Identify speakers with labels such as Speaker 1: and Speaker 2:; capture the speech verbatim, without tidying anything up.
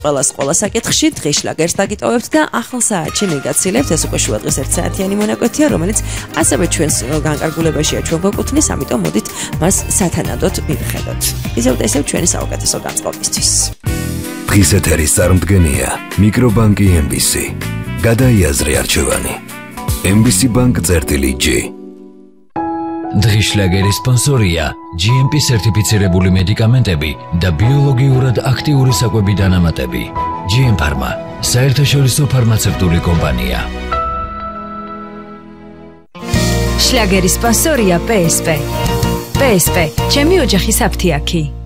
Speaker 1: ყველას ყველა საკითხში დღის შლაგერს დაგიტოვებთ და ახალ საათში მიგაცილებთ. ეს უკვე შუადღის ერთ საათიანი მონაკვეთია, რომელიც ასევე ჩვენს განკარგულებაშია ჩვენ გვეკუთვნის, ამიტომ მოდით მას სათანადოდ მივხედოთ. ისევ და ისევ ჩვენი საუკეთესო განწყობისთვის.
Speaker 2: დღის ეთერის წარმდგენია მიკრობანკი ემ ბი სი. გადაიაზრე არჩევანი. ემ ბი სი ბანკ წერტილი ჯი.
Speaker 3: დღის შლაგერის სპონსორია ჯი ემ პი სერტიფიცირებული მედიკამენტები და ბიოლოგიურად აქტიური საკვები დანამატები. ჯი ემ ფარმა, საერთაშორისო ფარმაცევტული კომპანია.
Speaker 4: შლაგერის სპონსორია პე ეს პე. პე ეს პე, ჩემი ოჯახის აფთიაქი.